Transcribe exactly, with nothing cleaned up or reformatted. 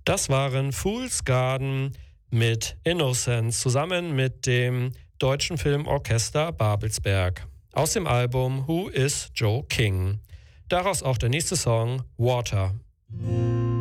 Das waren Fool's Garden mit Innocence zusammen mit dem deutschen Filmorchester Babelsberg aus dem Album Who is Joe King. Daraus auch der nächste Song Water.